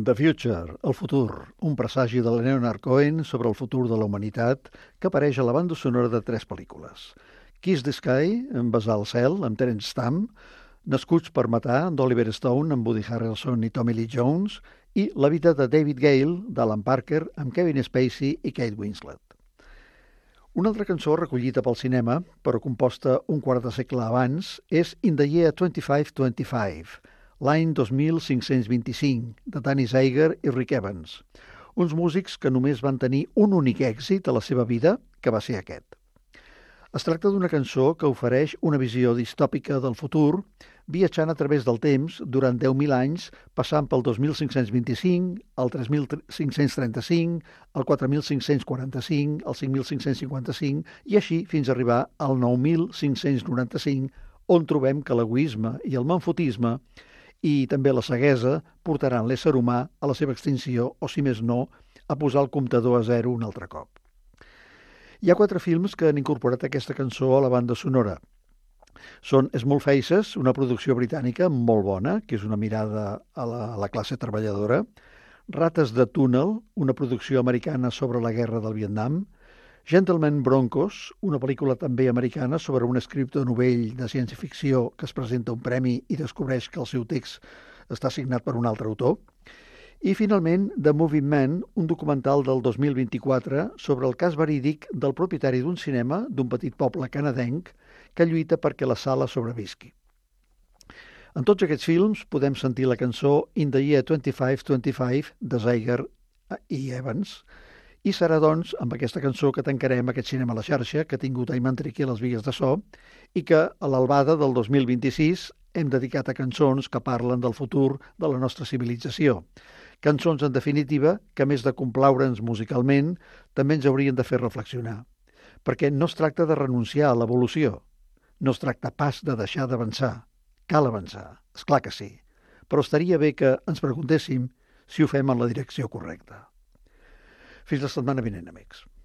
The Future, el futur, un presagi de la Leonard Cohen sobre el futur de la humanitat que apareix a la banda sonora de 3 pel·lícules. Kiss the Sky, en Besar el cel, amb Terence Stamp, Nascuts per matar, d'Oliver Stone, amb Woody Harrelson i Tommy Lee Jones, i La vida de David Gale, d'Alan Parker, amb Kevin Spacey i Kate Winslet. Una altra cançó recollida pel cinema, però composta un quart de segle abans, és In the Year 2525, l'any 2525, de Danny Zager i Rick Evans, uns músics que només van tenir un únic èxit a la seva vida, que va ser aquest. Es tracta d'una cançó que ofereix una visió distòpica del futur, viatjant a través del temps durant 10.000 anys, passant pel 2525, el 3535, el 4545, el 5555 i així fins a arribar al 9595, on trobem que l'egoisme i el manfotisme i també la ceguesa portaran l'ésser humà a la seva extinció o, si més no, a posar el comptador a zero un altre cop. Hi ha 4 films que han incorporat aquesta cançó a la banda sonora. Són Small Faces, una producció britànica molt bona, que és una mirada a la classe treballadora, Rates de túnel, una producció americana sobre la guerra del Vietnam, Gentlemen Broncos, una pel·lícula també americana sobre un escriptor novell de ciència-ficció que es presenta un premi i descobreix que el seu text està signat per un altre autor, i, finalment, The Moving Man, un documental del 2024 sobre el cas verídic del propietari d'un cinema d'un petit poble canadenc que lluita perquè la sala sobrevisqui. En tots aquests films podem sentir la cançó In the Year 2525 de Zager i Evans, i serà, doncs, amb aquesta cançó que tancarem aquest cinema a la xarxa que ha tingut Ayman Triqui a les vigues de so i que, a l'albada del 2026, hem dedicat a cançons que parlen del futur de la nostra civilització. Cançons, en definitiva, que a més de complaure'ns musicalment, també ens haurien de fer reflexionar. Perquè no es tracta de renunciar a l'evolució. No es tracta pas de deixar d'avançar. Cal avançar, és clar que sí. Però estaria bé que ens preguntéssim si ho fem en la direcció correcta. Fins la setmana vinent, amics.